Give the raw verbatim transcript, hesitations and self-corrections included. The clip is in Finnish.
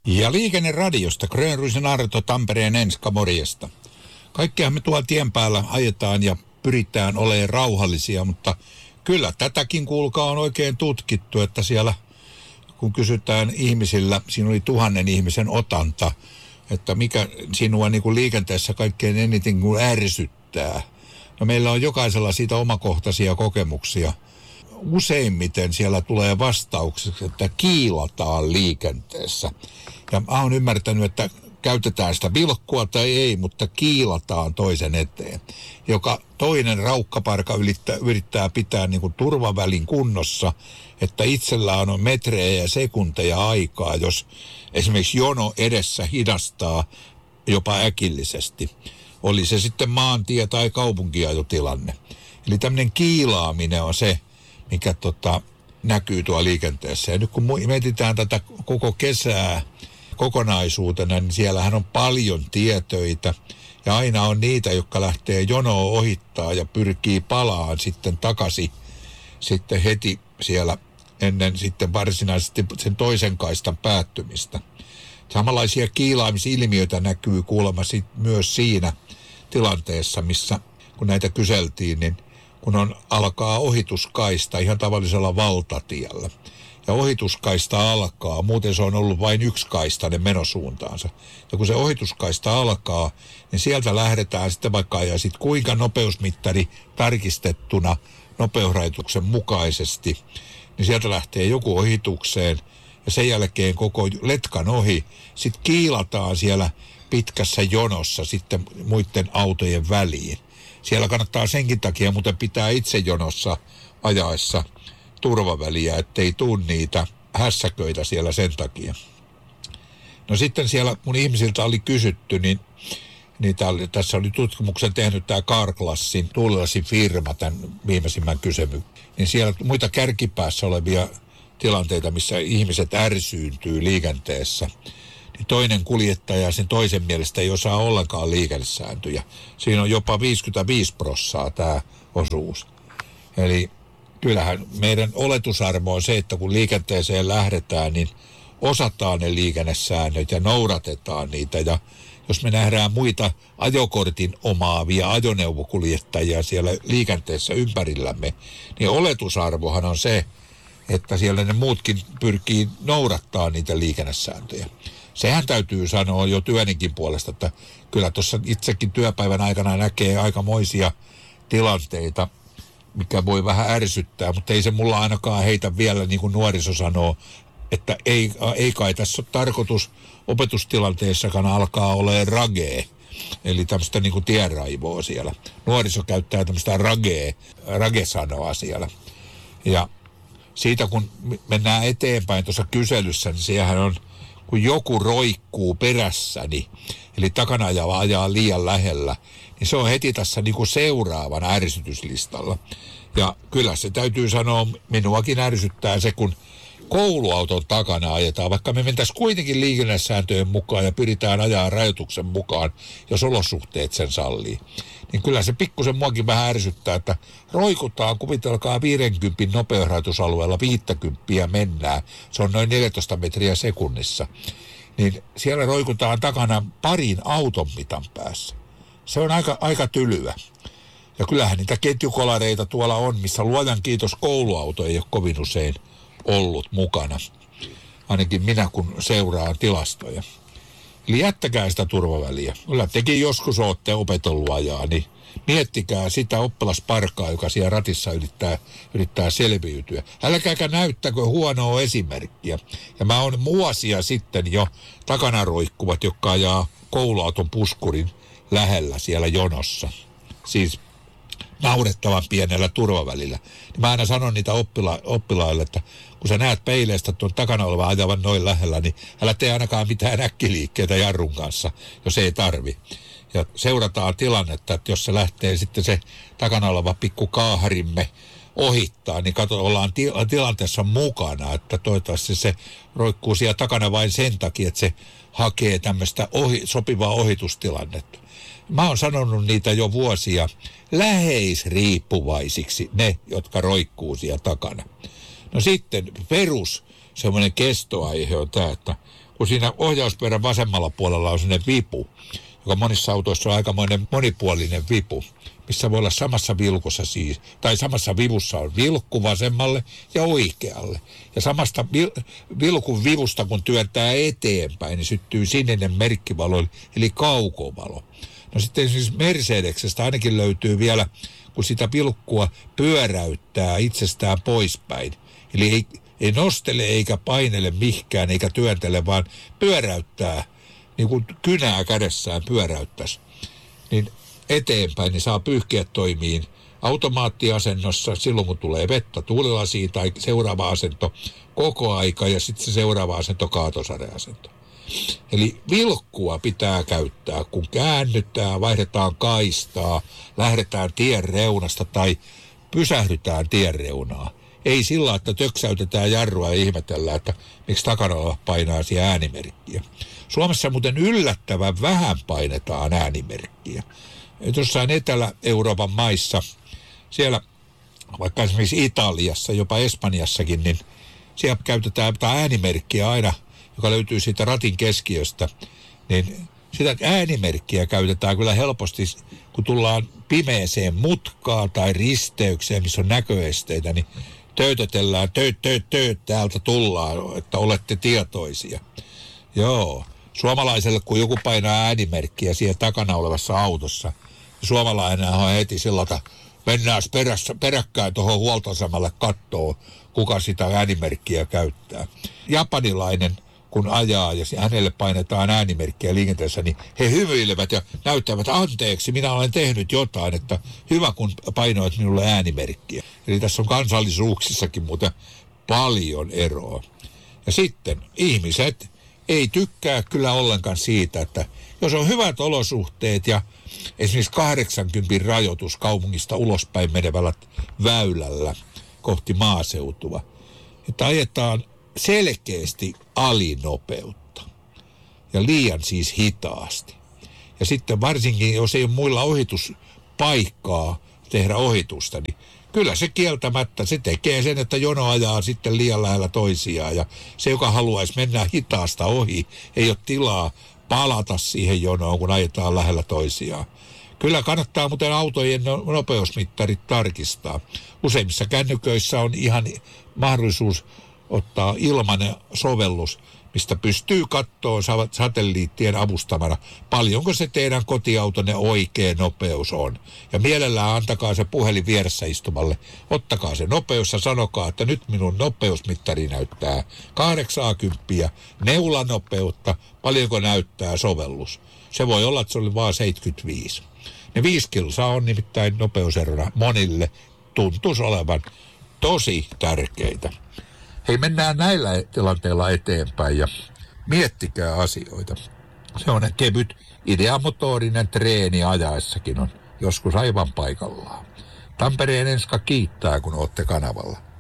Ja Liikenneradiosta Grönryysin Arto Tampereen Enska, morjesta. Kaikkihan me tuolla tien päällä ajetaan ja pyritään olemaan rauhallisia, mutta kyllä tätäkin kuulkaa on oikein tutkittu, että siellä kun kysytään ihmisillä, siinä oli tuhannen ihmisen otanta, että mikä sinua niin kuin liikenteessä kaikkein eniten kuin ärsyttää. No meillä on jokaisella siitä omakohtaisia kokemuksia. Useimmiten siellä tulee vastaukseksi, että kiilataan liikenteessä. Ja mä oon ymmärtänyt, että käytetään sitä vilkkua tai ei, mutta kiilataan toisen eteen. Joka toinen raukkaparka yrittää, yrittää pitää niin kuin turvavälin kunnossa, että itsellään on metrejä ja sekunteja aikaa, jos esimerkiksi jono edessä hidastaa jopa äkillisesti. Oli se sitten maantie- tai kaupunkiajotilanne. Eli tämmöinen kiilaaminen on se, mikä tota, näkyy tuolla liikenteessä. Ja nyt kun mietitään tätä koko kesää kokonaisuutena, niin siellähän on paljon tietöitä. Ja aina on niitä, jotka lähtee jonoa ohittaa ja pyrkii palaan sitten takaisin sitten heti siellä ennen sitten varsinaisesti sen toisen kaistan päättymistä. Samanlaisia kiilaamisilmiöitä näkyy kuulemma myös siinä tilanteessa, missä kun näitä kyseltiin, niin kun on, alkaa ohituskaista ihan tavallisella valtatiellä. Ja ohituskaista alkaa, muuten se on ollut vain yksiskaistainen menosuuntaansa. Ja kun se ohituskaista alkaa, niin sieltä lähdetään sitten vaikka ja sitten kuinka nopeusmittari tarkistettuna nopeusrajoituksen mukaisesti, niin sieltä lähtee joku ohitukseen ja sen jälkeen koko letkan ohi. Sitten kiilataan siellä pitkässä jonossa sitten muiden autojen väliin. Siellä kannattaa senkin takia muuten pitää itse jonossa ajaessa turvaväliä, ettei tule niitä hässäköitä siellä sen takia. No sitten siellä mun ihmisiltä oli kysytty, niin niitä oli, tässä oli tutkimuksen tehnyt tämä Carglassin tuulilasin firma, tämän viimeisimmän kysymyksen. Niin siellä muita kärkipäässä olevia tilanteita, missä ihmiset ärsyyntyy liikenteessä. Niin toinen kuljettaja sen toisen mielestä ei osaa ollenkaan liikennesääntöjä. Siinä on jopa viisikymmentäviisi prosenttia tämä osuus. Eli kyllähän meidän oletusarvo on se, että kun liikenteeseen lähdetään, niin osataan ne liikennesäännöt ja noudatetaan niitä. Ja jos me nähdään muita ajokortin omaavia ajoneuvokuljettajia siellä liikenteessä ympärillämme, niin oletusarvohan on se, että siellä ne muutkin pyrkii noudattaa niitä liikennesääntöjä. Sehän täytyy sanoa jo työninkin puolesta, että kyllä tuossa itsekin työpäivän aikana näkee aikamoisia tilanteita, mikä voi vähän ärsyttää, mutta ei se mulla ainakaan heitä vielä, niin kuin nuoriso sanoo, että ei, ei kai tässä ole tarkoitus opetustilanteessakaan alkaa olemaan ragee, eli tämmöistä niin kuin tienraivoa siellä. Nuoriso käyttää tämmöistä ragee, rage-sanoa siellä. Ja siitä kun mennään eteenpäin tuossa kyselyssä, niin sehän on, kun joku roikkuu perässäni, eli takana ajava ajaa liian lähellä, niin se on heti tässä niin kuin seuraavana ärsytyslistalla. Ja kyllä se täytyy sanoa, minuakin ärsyttää se, kun kouluauton takana ajetaan, vaikka me mentäisiin kuitenkin liikennesääntöjen mukaan ja pyritään ajaa rajoituksen mukaan, jos olosuhteet sen sallii. Niin kyllä se pikkusen muakin vähän ärsyttää, että roikutaan, kuvitelkaa viidenkymmenen nopeusrajoitusalueella viittäkymppiä mennään. Se on noin neljätoista metriä sekunnissa. Niin siellä roikutaan takana parin auton mitan päässä. Se on aika, aika tylyä. Ja kyllähän niitä ketjukolareita tuolla on, missä luojan kiitos kouluauto ei ole kovin usein ollut mukana. Ainakin minä, kun seuraan tilastoja. Eli jättäkää sitä turvaväliä. Kyllä tekin joskus olette opetellut ajaa, niin miettikää sitä oppilasparkkaa, joka siellä ratissa yrittää, yrittää selviytyä. Älkääkä näyttäkö huonoa esimerkkiä. Ja mä oon vuosia sitten jo takana roikkuvat, jotka ajaa kouluauton puskurin lähellä siellä jonossa. Siis naurettavan pienellä turvavälillä. Niin mä aina sanon niitä oppila- oppilaille, että kun sä näet peileistä tuon takana olevan ajavan noin lähellä, niin älä tee ainakaan mitään äkkiliikkeitä jarrun kanssa, jos ei tarvi. Ja seurataan tilannetta, että jos se lähtee sitten se takana oleva pikku kaaharimme ohittaa, niin kato, ollaan ti- tilanteessa mukana, että toivottavasti se roikkuu siellä takana vain sen takia, että se hakee tämmöistä ohi- sopivaa ohitustilannetta. Mä oon sanonut niitä jo vuosia läheisriippuvaisiksi, ne, jotka roikkuu siellä takana. No sitten perus semmoinen kestoaihe on tämä, että kun siinä ohjauspyörän vasemmalla puolella on semmoinen vipu, joka monissa autoissa on aikamoinen monipuolinen vipu, missä voi olla samassa vilkussa siis, tai samassa vivussa on vilkku vasemmalle ja oikealle. Ja samasta vil- vilkun vivusta, kun työntää eteenpäin, niin syttyy sininen merkkivalo, eli kaukovalo. No sitten siis Mercedeksestä ainakin löytyy vielä, kun sitä vilkkua pyöräyttää itsestään poispäin. Eli ei, ei nostele eikä painele mihkään eikä työntele, vaan pyöräyttää, niin kuin kynää kädessään pyöräyttäisi. Niin eteenpäin, niin saa pyyhkeet toimiin automaattiasennossa silloin, kun tulee vettä tuulilasiin tai seuraava asento koko aika ja sitten se seuraava asento kaatosadeasento. Eli vilkkua pitää käyttää, kun käännytään, vaihdetaan kaistaa, lähdetään tien reunasta tai pysähdytään tien reunaa. Ei sillä, että töksäytetään jarrua ja ihmetellään, että miksi takana painaa siihen äänimerkkiä. Suomessa muuten yllättävän vähän painetaan äänimerkkiä. Jossain Etelä-Euroopan maissa, siellä vaikka esimerkiksi Italiassa, jopa Espanjassakin, niin siellä käytetään äänimerkkiä aina, joka löytyy siitä ratin keskiöstä, niin sitä äänimerkkiä käytetään kyllä helposti, kun tullaan pimeeseen mutkaan tai risteykseen, missä on näköesteitä, niin töytötellään, tööt, tööt, tööt, täältä tullaan, että olette tietoisia. Joo, suomalaiselle kun joku painaa äänimerkkiä siihen takana olevassa autossa, suomalainen on heti sillä, että mennään perässä, peräkkäin tuohon huoltoasemalle kattoo, kuka sitä äänimerkkiä käyttää. Japanilainen, kun ajaa ja hänelle painetaan äänimerkkiä liikenteessä, niin he hymyilevät ja näyttävät, anteeksi, minä olen tehnyt jotain, että hyvä kun painoit minulle äänimerkkiä. Eli tässä on kansallisuuksissakin muuten paljon eroa. Ja sitten ihmiset ei tykkää kyllä ollenkaan siitä, että jos on hyvät olosuhteet ja esimerkiksi kahdeksankymmentä rajoitus kaupungista ulospäin menevällä väylällä kohti maaseutua, että ajetaan selkeästi alinopeutta ja liian siis hitaasti. Ja sitten varsinkin, jos ei ole muilla ohituspaikkaa tehdä ohitusta, niin kyllä se kieltämättä, se tekee sen, että jono ajaa sitten liian lähellä toisiaan. Ja se, joka haluaisi mennä hitaasta ohi, ei ole tilaa palata siihen jonoon, kun ajetaan lähellä toisiaan. Kyllä kannattaa muuten autojen nopeusmittarit tarkistaa. Useimmissa kännyköissä on ihan mahdollisuus ottaa ilmainen sovellus, mistä pystyy katsoa satelliittien avustamana, paljonko se teidän kotiautonne oikea nopeus on. Ja mielellään antakaa se puhelin vieressä istumalle. Ottakaa se nopeus ja sanokaa, että nyt minun nopeusmittari näyttää kahdeksankymmentä neulanopeutta, paljonko näyttää sovellus. Se voi olla, että se oli vain seitsemänkymmentäviisi. Ne viisi kilsaa on nimittäin nopeuserona monille, tuntuisi olevan tosi tärkeitä. Hei, mennään näillä tilanteilla eteenpäin ja miettikää asioita. Se on kevyt ideamotorinen treeni ajaessakin on joskus aivan paikallaan. Tampereen Enska kiittää, kun olette kanavalla.